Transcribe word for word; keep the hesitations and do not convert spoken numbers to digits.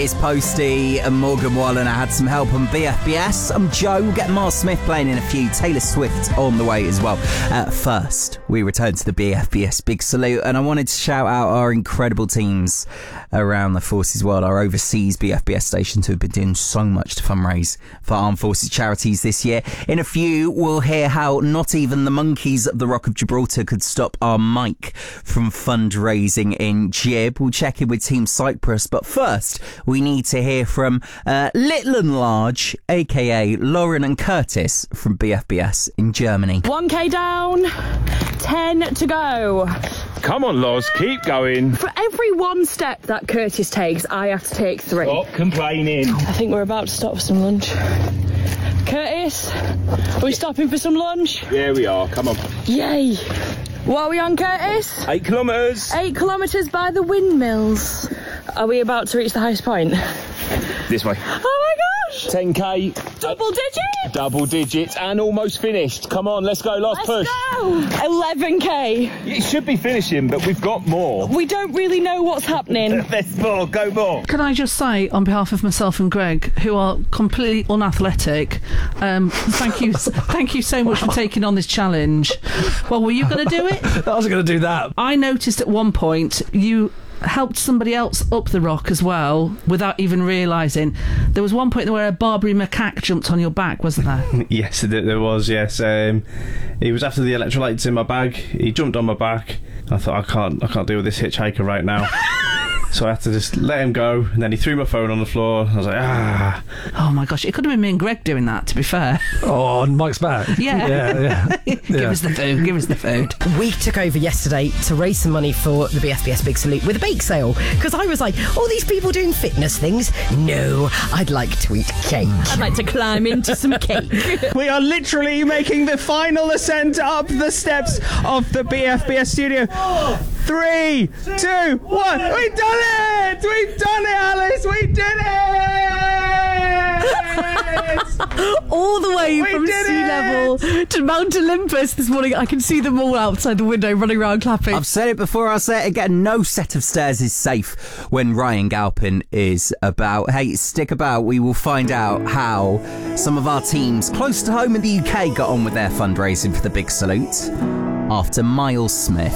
It's Posty and Morgan Wallen. I had some help on B F B S. I'm Joe. We'll get Miles Smith playing in a few. Taylor Swift on the way as well. Uh, first, we return to the B F B S Big Salute, and I wanted to shout out our incredible teams around the Forces world, our overseas B F B S stations who have been doing so much to fundraise for Armed Forces charities this year. In a few, we'll hear how not even the monkeys at the Rock of Gibraltar could stop our Mike from fundraising in Jib. We'll check in with Team Cyprus, but first, we need to hear from uh, Little and Large, aka Lauren and Curtis from B F B S in Germany. one K down, ten to go. Come on, Loz, keep going. For every one step that Curtis takes, I have to take three. Stop complaining. I think we're about to stop for some lunch. Curtis, are we stopping for some lunch? Yeah, we are. Come on. Yay. What are we on, Curtis? Eight kilometres. Eight kilometres by the windmills. Are we about to reach the highest point? This way. Oh my gosh! ten K. Double digits! Double digits and almost finished. Come on, let's go. Last Let's push. go! eleven K. It should be finishing, but we've got more. We don't really know what's happening. There's more. Go more. Can I just say, on behalf of myself and Greg, who are completely unathletic, um, thank you, thank you so much for taking on this challenge. Well, were you going to do it? I wasn't going to do that. I noticed at one point you helped somebody else up the rock as well without even realising. There was one point where a Barbary macaque jumped on your back, wasn't there? Yes, there was, yes. Um, he was after the electrolytes in my bag. He jumped on my back. I thought, I can't, I can't deal with this hitchhiker right now. So I had to just let him go, and then he threw my phone on the floor. I was like, ah. Oh my gosh, it could have been me and Greg doing that, to be fair. Oh, on Mike's back. Yeah. Yeah, yeah. Give Yeah. us the food, give us the food. We took over yesterday to raise some money for the B F B S Big Salute with a bake sale, because I was like, all these people doing fitness things? No, I'd like to eat cake. I'd like to climb into some cake. We are literally making the final ascent up the steps of the B F B S studio. Three, two, one. We've done it! We've done it, Alice! We did it! All the way We from did sea it! level to Mount Olympus this morning. I can see them all outside the window running around clapping. I've said it before, I'll say it again. No set of stairs is safe when Ryan Galpin is about. Hey, stick about. We will find out how some of our teams close to home in the U K got on with their fundraising for the Big Salute after Miles Smith.